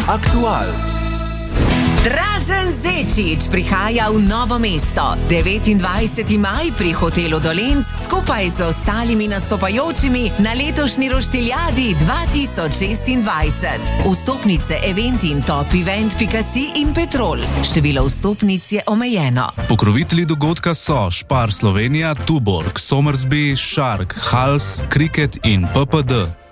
Aktual. Dražen Zečič prihaja v Novo mesto. 29. maj pri hotelu Dolenc skupaj z ostalimi nastopajočimi na letošnji Roštiljadi 2026. Vstopnice Eventim, Topevent.si in Petrol. Število vstopnic je omejeno. Pokrovitelji dogodka so Spar Slovenija, Tuborg, Somersby, Shark, Hals, Cricket in PPD.